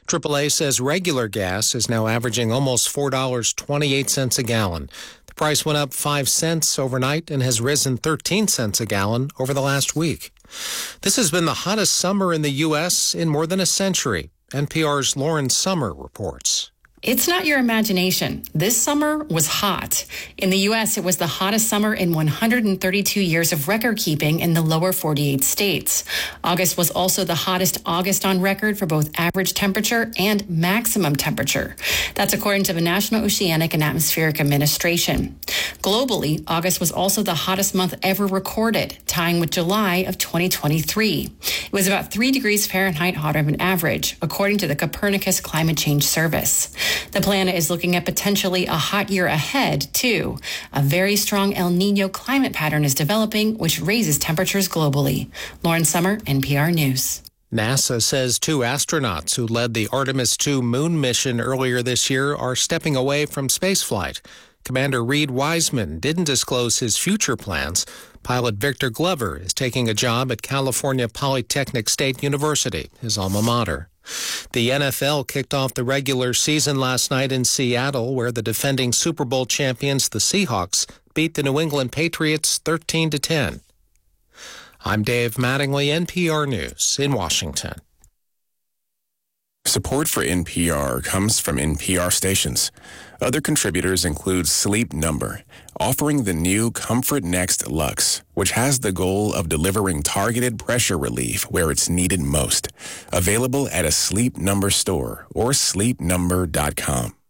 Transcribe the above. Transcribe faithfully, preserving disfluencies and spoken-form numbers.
triple A says regular gas is now averaging almost four dollars and twenty-eight cents a gallon. The price went up five cents overnight and has risen thirteen cents a gallon over the last week. This has been the hottest summer in the U S in more than a century. N P R's Lauren Sommer reports. It's not your imagination. This summer was hot. In the U S, it was the hottest summer in one hundred thirty-two years of record keeping in the lower forty-eight states. August was also the hottest August on record for both average temperature and maximum temperature. That's according to the National Oceanic and Atmospheric Administration. Globally, August was also the hottest month ever recorded, tying with July of twenty twenty-three. It was about three degrees Fahrenheit hotter than average, according to the Copernicus Climate Change Service. The planet is looking at potentially a hot year ahead, too. A very strong El Nino climate pattern is developing, which raises temperatures globally. Lauren Sommer, N P R News. NASA says two astronauts who led the Artemis two moon mission earlier this year are stepping away from spaceflight. Commander Reed Wiseman didn't disclose his future plans. Pilot Victor Glover is taking a job at California Polytechnic State University, his alma mater. The N F L kicked off the regular season last night in Seattle, where the defending Super Bowl champions, the Seahawks, beat the New England Patriots thirteen to ten. I'm Dave Mattingly, N P R News in Washington. Support for N P R comes from N P R stations. Other contributors include Sleep Number, offering the new Comfort Next Luxe, which has the goal of delivering targeted pressure relief where it's needed most. Available at a Sleep Number store or sleep number dot com.